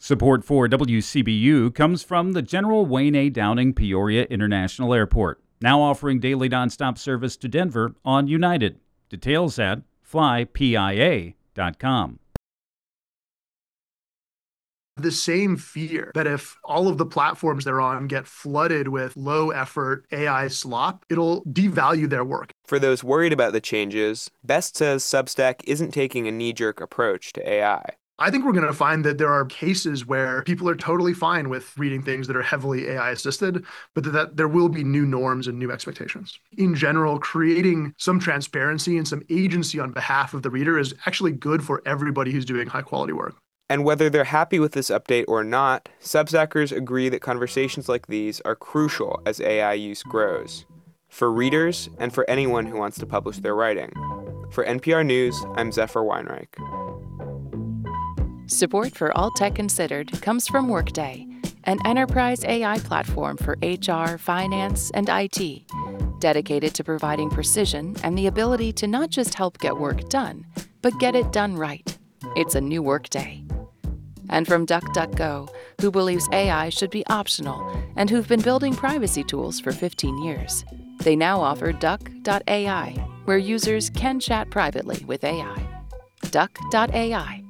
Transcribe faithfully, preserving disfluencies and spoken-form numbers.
Support for W C B U comes from the General Wayne A. Downing Peoria International Airport, now offering daily nonstop service to Denver on United. Details at fly P I A dot com. The same fear that if all of the platforms they're on get flooded with low-effort A I slop, it'll devalue their work. For those worried about the changes, Best says Substack isn't taking a knee-jerk approach to A I. I think we're going to find that there are cases where people are totally fine with reading things that are heavily A I assisted, but that there will be new norms and new expectations. In general, creating some transparency and some agency on behalf of the reader is actually good for everybody who's doing high quality work. And whether they're happy with this update or not, Substackers agree that conversations like these are crucial as A I use grows, for readers and for anyone who wants to publish their writing. For N P R News, I'm Zephyr Weinreich. Support for All Tech Considered comes from Workday, an enterprise A I platform for H R, finance, and I T, dedicated to providing precision and the ability to not just help get work done, but get it done right. It's a new Workday. And from DuckDuckGo, who believes A I should be optional and who've been building privacy tools for fifteen years. They now offer duck dot A I, where users can chat privately with A I. duck dot A I.